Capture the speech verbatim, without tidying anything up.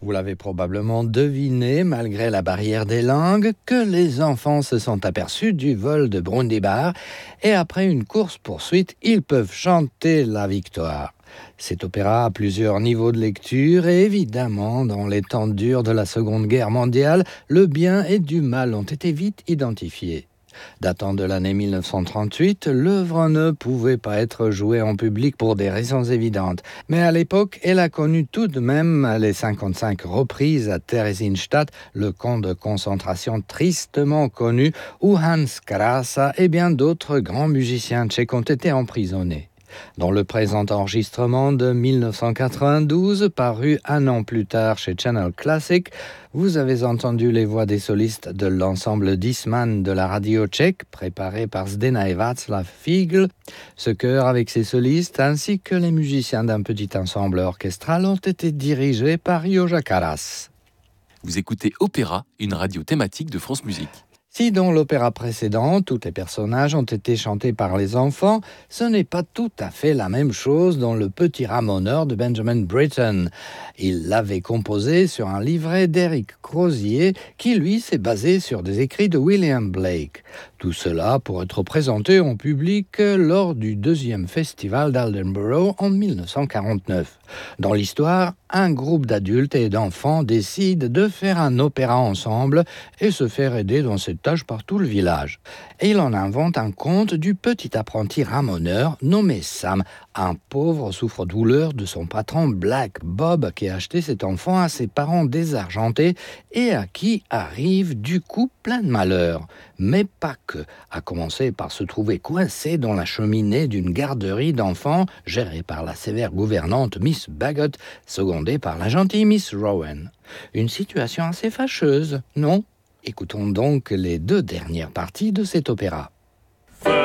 Vous l'avez probablement deviné, malgré la barrière des langues, que les enfants se sont aperçus du vol de Brundibár et après une course-poursuite, ils peuvent chanter la victoire. Cet opéra a plusieurs niveaux de lecture et évidemment, dans les temps durs de la Seconde Guerre mondiale, le bien et du mal ont été vite identifiés. Datant de l'année mille neuf cent trente-huit, l'œuvre ne pouvait pas être jouée en public pour des raisons évidentes. Mais à l'époque, elle a connu tout de même les cinquante-cinq reprises à Theresienstadt, le camp de concentration tristement connu, où Hans Krása et bien d'autres grands musiciens tchèques ont été emprisonnés. Dans le présent enregistrement de mille neuf cent quatre-vingt-douze, paru un an plus tard chez Channel Classic, vous avez entendu les voix des solistes de l'ensemble Disman de la radio tchèque, préparé par Zdena et Václav Figl. Ce chœur avec ses solistes, ainsi que les musiciens d'un petit ensemble orchestral, ont été dirigés par Józsa Karas. Vous écoutez Opéra, une radio thématique de France Musique. Si dans l'opéra précédent, tous les personnages ont été chantés par les enfants, ce n'est pas tout à fait la même chose dans Le Petit Ramoneur de Benjamin Britten. Il l'avait composé sur un livret d'Éric Crozier qui, lui, s'est basé sur des écrits de William Blake. Tout cela pour être présenté en public lors du deuxième festival d'Aldenborough en mille neuf cent quarante-neuf. Dans l'histoire, un groupe d'adultes et d'enfants décide de faire un opéra ensemble et se faire aider dans cette tâche par tout le village. Et il en invente un conte du petit apprenti ramoneur nommé Sam, un pauvre souffre-douleur de son patron Black Bob qui a acheté cet enfant à ses parents désargentés et à qui arrive du coup plein de malheurs. Mais pas que, à commencer par se trouver coincé dans la cheminée d'une garderie d'enfants gérée par la sévère gouvernante Miss Bagot, secondée par la gentille Miss Rowan. Une situation assez fâcheuse, non ? Écoutons donc les deux dernières parties de cet opéra.